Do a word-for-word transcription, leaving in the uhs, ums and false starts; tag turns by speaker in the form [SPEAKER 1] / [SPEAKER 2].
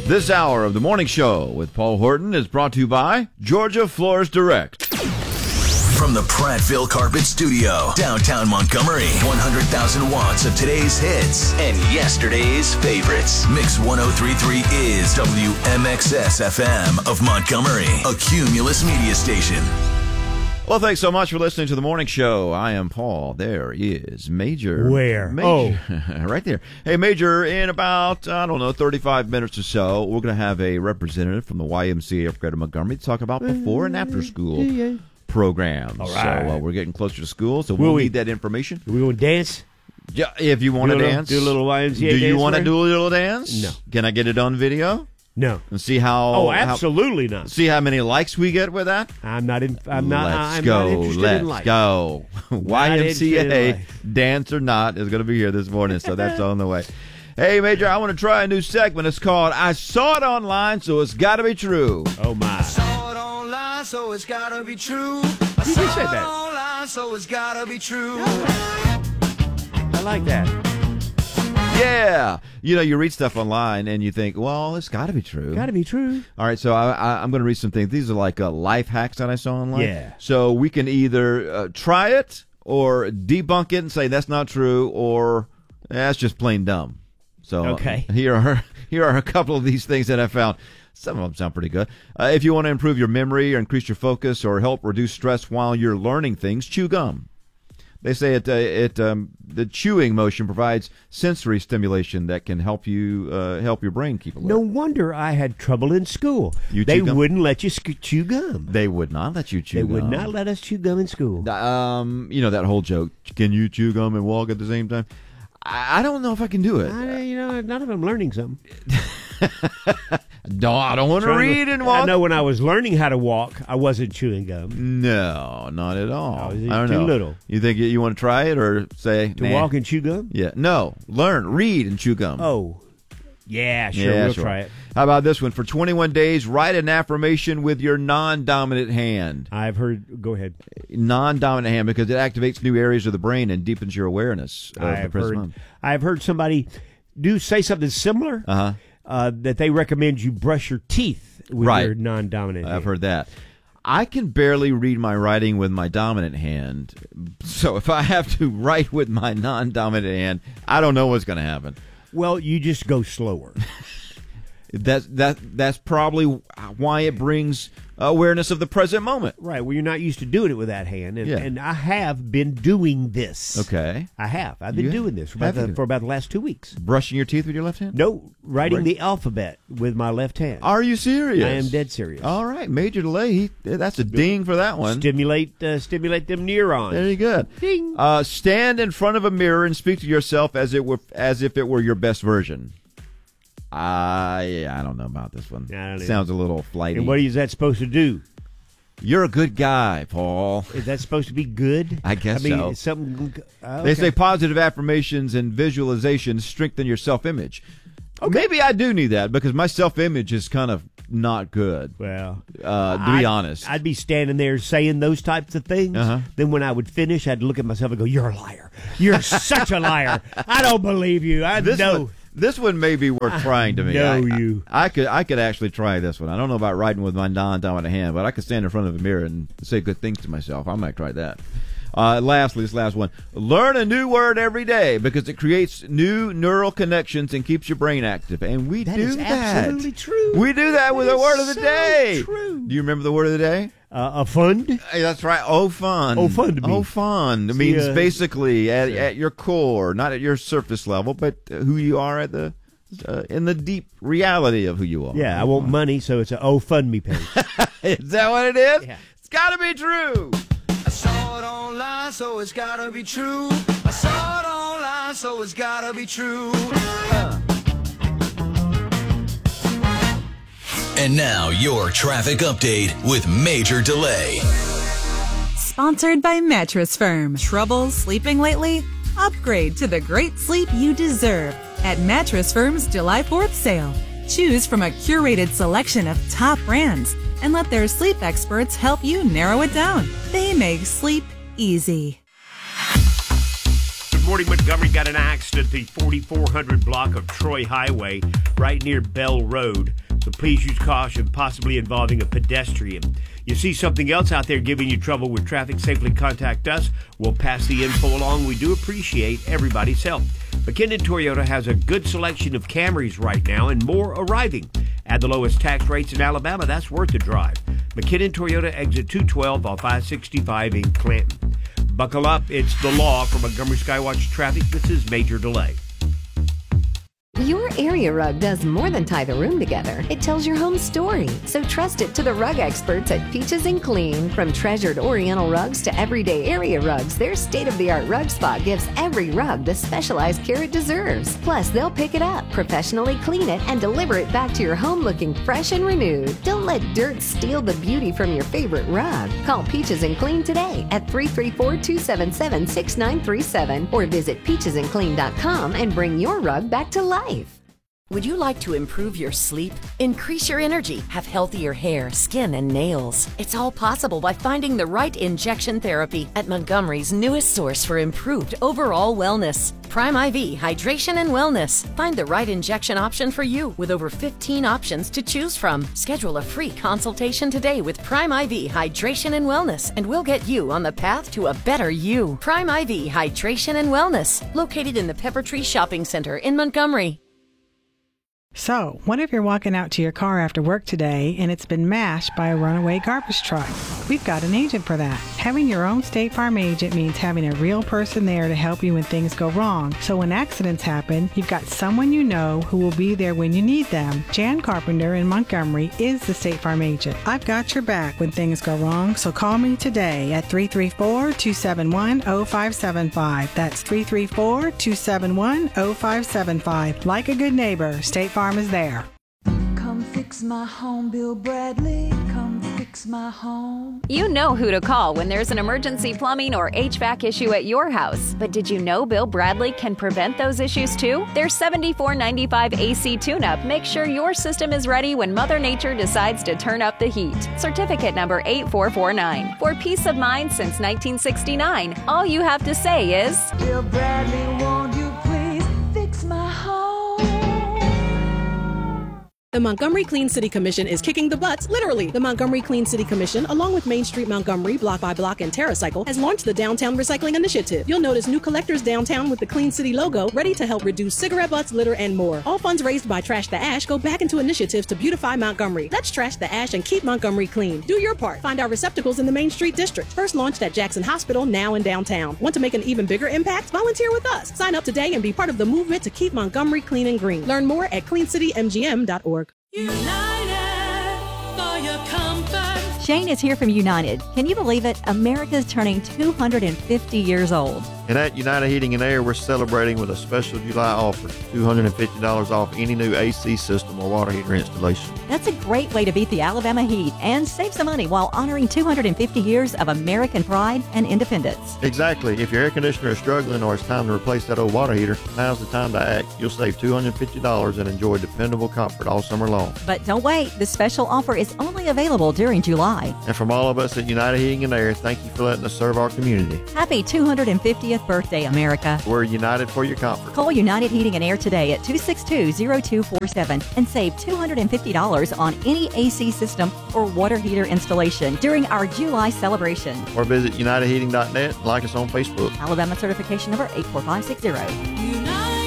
[SPEAKER 1] This hour of the morning show with Paul Horton is brought to you by Georgia Floors Direct.
[SPEAKER 2] From the Prattville Carpet Studio, downtown Montgomery, one hundred thousand watts of today's hits and yesterday's favorites. Mix one oh three point three is W M X S F M of Montgomery, a Cumulus media station.
[SPEAKER 1] Well, thanks so much for listening to the morning show. I am Paul. There is Major.
[SPEAKER 3] Where?
[SPEAKER 1] Major. Oh. Right there. Hey, Major, in about, I don't know, thirty-five minutes or so, we're going to have a representative from the Y M C A of Greater Montgomery to talk about before and after school programs.
[SPEAKER 3] All right.
[SPEAKER 1] So uh, we're getting closer to school, so
[SPEAKER 3] Will
[SPEAKER 1] we'll
[SPEAKER 3] we-
[SPEAKER 1] need that information.
[SPEAKER 3] Are we going to dance?
[SPEAKER 1] Yeah, if you want to
[SPEAKER 3] Do a little-
[SPEAKER 1] dance.
[SPEAKER 3] do a little Y M C A
[SPEAKER 1] Do you
[SPEAKER 3] dance
[SPEAKER 1] want to
[SPEAKER 3] for
[SPEAKER 1] do a little dance?
[SPEAKER 3] No.
[SPEAKER 1] Can I get it on video?
[SPEAKER 3] No.
[SPEAKER 1] And see how...
[SPEAKER 3] Oh,
[SPEAKER 1] how-
[SPEAKER 3] absolutely not.
[SPEAKER 1] see how many likes we get with that?
[SPEAKER 3] I'm not in. I'm not.
[SPEAKER 1] Let's
[SPEAKER 3] I'm
[SPEAKER 1] go.
[SPEAKER 3] not interested
[SPEAKER 1] Let's
[SPEAKER 3] in life.
[SPEAKER 1] go. Y M C
[SPEAKER 3] interested in
[SPEAKER 1] A,
[SPEAKER 3] life.
[SPEAKER 1] dance or not, is going to be here this morning, so that's on the way. Hey, Major, I want to try a new segment. It's called I Saw It Online, so it's got to be true.
[SPEAKER 3] Oh my.
[SPEAKER 4] Saw it online, so it's gotta be true. I
[SPEAKER 3] Who
[SPEAKER 4] saw
[SPEAKER 3] said
[SPEAKER 4] it
[SPEAKER 3] that?
[SPEAKER 4] online, so it's gotta be true.
[SPEAKER 3] I like that.
[SPEAKER 1] Yeah. You know, you read stuff online and you think, well, it's got to be true.
[SPEAKER 3] Got to be true.
[SPEAKER 1] All right, so I, I, I'm going to read some things. These are like uh, life hacks that I saw online.
[SPEAKER 3] Yeah.
[SPEAKER 1] So we can either uh, try it or debunk it and say that's not true, or that's just plain dumb. So
[SPEAKER 3] Okay.
[SPEAKER 1] uh, here are here are a couple of these things that I found. Some of them sound pretty good. Uh, if you want to improve your memory or increase your focus or help reduce stress while you're learning things, chew gum. They say it, uh, it um, the chewing motion provides sensory stimulation that can help you uh, help your brain keep alert.
[SPEAKER 3] No wonder I had trouble in school.
[SPEAKER 1] You
[SPEAKER 3] they
[SPEAKER 1] chew gum?
[SPEAKER 3] wouldn't let you sc- chew gum.
[SPEAKER 1] They would not let you chew
[SPEAKER 3] They
[SPEAKER 1] gum.
[SPEAKER 3] would not let us chew gum in school.
[SPEAKER 1] Um, you know that whole joke. Can you chew gum and walk at the same time? I, I don't know if I can do it.
[SPEAKER 3] I, you know, none of them learning something.
[SPEAKER 1] No, I don't want to
[SPEAKER 3] Trying
[SPEAKER 1] read
[SPEAKER 3] to-
[SPEAKER 1] and walk.
[SPEAKER 3] I know when I was learning how to walk, I wasn't chewing gum.
[SPEAKER 1] No, not at all.
[SPEAKER 3] No,
[SPEAKER 1] I
[SPEAKER 3] it's
[SPEAKER 1] don't
[SPEAKER 3] too
[SPEAKER 1] know.
[SPEAKER 3] little.
[SPEAKER 1] You think you, you want to try it or say
[SPEAKER 3] To
[SPEAKER 1] nah.
[SPEAKER 3] walk and chew gum?
[SPEAKER 1] Yeah, no. Learn, read, and chew gum.
[SPEAKER 3] Oh, yeah, sure,
[SPEAKER 1] yeah,
[SPEAKER 3] we'll
[SPEAKER 1] sure.
[SPEAKER 3] try it.
[SPEAKER 1] How about this one? For twenty-one days, write an affirmation with your non-dominant hand.
[SPEAKER 3] I've heard. Go ahead.
[SPEAKER 1] Non-dominant hand, because it activates new areas of the brain and deepens your awareness of the
[SPEAKER 3] I've
[SPEAKER 1] present
[SPEAKER 3] heard.
[SPEAKER 1] moment.
[SPEAKER 3] I've heard somebody do say something similar.
[SPEAKER 1] Uh-huh.
[SPEAKER 3] Uh, that they recommend you brush your teeth with
[SPEAKER 1] Right.
[SPEAKER 3] your non-dominant hand.
[SPEAKER 1] I've heard that. I can barely read my writing with my dominant hand, so if I have to write with my non-dominant hand, I don't know what's going to happen.
[SPEAKER 3] Well, you just go slower.
[SPEAKER 1] That's that. That's probably why it brings awareness of the present moment.
[SPEAKER 3] Right. Well, you're not used to doing it with that hand, and,
[SPEAKER 1] Yeah.
[SPEAKER 3] and I have been doing this.
[SPEAKER 1] Okay,
[SPEAKER 3] I have. I've been
[SPEAKER 1] You
[SPEAKER 3] doing this for about,
[SPEAKER 1] have
[SPEAKER 3] the,
[SPEAKER 1] you?
[SPEAKER 3] for about the last two weeks.
[SPEAKER 1] brushing your teeth with your left hand.
[SPEAKER 3] No, writing
[SPEAKER 1] Right.
[SPEAKER 3] the alphabet with my left hand.
[SPEAKER 1] Are you serious?
[SPEAKER 3] I am dead serious.
[SPEAKER 1] All right, Major Delay. He, that's a ding for that one.
[SPEAKER 3] Stimulate, uh, stimulate them neurons.
[SPEAKER 1] Very good.
[SPEAKER 3] Ding.
[SPEAKER 1] Uh, stand in front of a mirror and speak to yourself as it were, as if it were your best version. I I don't know about this one.
[SPEAKER 3] I don't either.
[SPEAKER 1] Sounds a little flighty.
[SPEAKER 3] And what is that supposed to do?
[SPEAKER 1] You're a good guy, Paul.
[SPEAKER 3] Is that supposed to be good?
[SPEAKER 1] I guess
[SPEAKER 3] I mean,
[SPEAKER 1] so.
[SPEAKER 3] it's something. Uh,
[SPEAKER 1] They
[SPEAKER 3] okay.
[SPEAKER 1] say positive affirmations and visualizations strengthen your self-image. Maybe I do need that because my self-image is kind of not good.
[SPEAKER 3] Well,
[SPEAKER 1] Uh, to be
[SPEAKER 3] I'd-
[SPEAKER 1] honest.
[SPEAKER 3] I'd be standing there saying those types of things.
[SPEAKER 1] Uh-huh.
[SPEAKER 3] Then when I would finish, I'd look at myself and go, "You're a liar. You're such a liar. I don't believe you. I
[SPEAKER 1] This
[SPEAKER 3] know."
[SPEAKER 1] one, this one may be worth trying to me.
[SPEAKER 3] know
[SPEAKER 1] I,
[SPEAKER 3] you.
[SPEAKER 1] I, I could I could actually try this one. I don't know about writing with my non-dominant hand, but I could stand in front of a mirror and say good things to myself. I might try that. Uh, lastly, this last one. Learn a new word every day because it creates new neural connections and keeps your brain active. And we
[SPEAKER 3] That
[SPEAKER 1] do
[SPEAKER 3] is
[SPEAKER 1] that.
[SPEAKER 3] absolutely true.
[SPEAKER 1] We do that with
[SPEAKER 3] That
[SPEAKER 1] the
[SPEAKER 3] is
[SPEAKER 1] word of the
[SPEAKER 3] so
[SPEAKER 1] day.
[SPEAKER 3] true.
[SPEAKER 1] Do you remember the word of the day?
[SPEAKER 3] Uh, a fund?
[SPEAKER 1] Hey, that's right. Oh, fun.
[SPEAKER 3] Oh, fun to me.
[SPEAKER 1] Oh, fun. It
[SPEAKER 3] See,
[SPEAKER 1] means
[SPEAKER 3] uh,
[SPEAKER 1] basically at, at your core, not at your surface level, but who you are at the uh, in the deep reality of who you are.
[SPEAKER 3] Yeah, I want money, so it's a oh fund me page.
[SPEAKER 1] Is that what it is?
[SPEAKER 3] Yeah.
[SPEAKER 1] It's got to be true.
[SPEAKER 4] I saw it online, so it's gotta be true. I saw it online, so it's gotta be true. Uh.
[SPEAKER 2] And now your traffic update with Major Delay.
[SPEAKER 5] Sponsored by Mattress Firm. Trouble sleeping lately? Upgrade to the great sleep you deserve at Mattress Firm's July fourth sale. Choose from a curated selection of top brands and let their sleep experts help you narrow it down. They make sleep easy.
[SPEAKER 4] Good
[SPEAKER 6] morning, Montgomery got an accident at the forty-four hundred block of Troy Highway right near Bell Road. So please use caution, possibly involving a pedestrian. You see something else out there giving you trouble with traffic, simply contact us. We'll pass the info along. We do appreciate everybody's help. McKinnon Toyota has a good selection of Camrys right now and more arriving. At the lowest tax rates in Alabama, that's worth the drive. McKinnon Toyota, exit two twelve off I sixty-five in Clanton. Buckle up, it's the law. From Montgomery Skywatch Traffic, this is Major Delay.
[SPEAKER 7] Your area rug does more than tie the room together. It tells your home story. So trust it to the rug experts at Peaches and Clean. From treasured Oriental rugs to everyday area rugs, their state-of-the-art rug spot gives every rug the specialized care it deserves. Plus, they'll pick it up, professionally clean it, and deliver it back to your home looking fresh and renewed. Don't let dirt steal the beauty from your favorite rug. Call Peaches and Clean today at three three four, two seven seven, six nine three seven or visit peaches and clean dot com and bring your rug back to life.
[SPEAKER 8] Would you like to improve your sleep, increase your energy, have healthier hair, skin, and nails? It's all possible by finding the right injection therapy at Montgomery's newest source for improved overall wellness. Prime I V Hydration and Wellness. Find the right injection option for you with over fifteen options to choose from. Schedule a free consultation today with Prime I V Hydration and Wellness, and we'll get you on the path to a better you. Prime I V Hydration and Wellness, located in the Pepper Tree Shopping Center in Montgomery.
[SPEAKER 9] So, what if you're walking out to your car after work today and it's been mashed by a runaway garbage truck? We've got an agent for that. Having your own State Farm agent means having a real person there to help you when things go wrong. So when accidents happen, you've got someone you know who will be there when you need them. Jan Carpenter in Montgomery is the State Farm agent. I've got your back when things go wrong, so call me today at three three four, two seven one, zero five seven five. That's three three four, two seven one, zero five seven five. Like a good neighbor, State Farm is there.
[SPEAKER 4] Come fix my home, Bill Bradley. Come fix my home.
[SPEAKER 10] You know who to call when there's an emergency plumbing or H V A C issue at your house. But did you know Bill Bradley can prevent those issues too? Their seventy-four ninety-five A C tune-up makes sure your system is ready when Mother Nature decides to turn up the heat. Certificate number eight four four nine. For peace of mind since nineteen sixty-nine, all you have to say is,
[SPEAKER 4] Bill Bradley, won't you please fix my home?
[SPEAKER 11] The Montgomery Clean City Commission is kicking the butts, literally. The Montgomery Clean City Commission, along with Main Street Montgomery, Block by Block, and TerraCycle, has launched the Downtown Recycling Initiative. You'll notice new collectors downtown with the Clean City logo, ready to help reduce cigarette butts, litter, and more. All funds raised by Trash the Ash go back into initiatives to beautify Montgomery. Let's trash the ash and keep Montgomery clean. Do your part. Find our receptacles in the Main Street District. First launched at Jackson Hospital, now in downtown. Want to make an even bigger impact? Volunteer with us. Sign up today and be part of the movement to keep Montgomery clean and green. Learn more at clean city m g m dot org.
[SPEAKER 12] United for your comfort.
[SPEAKER 13] Shane is here from United. Can you believe it? America's turning two hundred fifty years old.
[SPEAKER 14] And at United Heating and Air, we're celebrating with a special July offer, two hundred fifty dollars off any new A C system or water heater installation.
[SPEAKER 13] That's a great way to beat the Alabama heat and save some money while honoring two hundred fifty years of American pride and independence.
[SPEAKER 14] Exactly. If your air conditioner is struggling or it's time to replace that old water heater, now's the time to act. You'll save two hundred fifty dollars and enjoy dependable comfort all summer long.
[SPEAKER 13] But don't wait. The special offer is only available during July.
[SPEAKER 14] And from all of us at United Heating and Air, thank you for letting us serve our community.
[SPEAKER 13] Happy two hundred fiftieth birthday, America.
[SPEAKER 14] We're united for your comfort.
[SPEAKER 13] Call United Heating and Air today at two six two, zero two four seven and save two hundred fifty dollars on any A C system or water heater installation during our July celebration.
[SPEAKER 14] Or visit united heating dot net and like us on Facebook.
[SPEAKER 13] Alabama certification number eight four five six zero.
[SPEAKER 12] United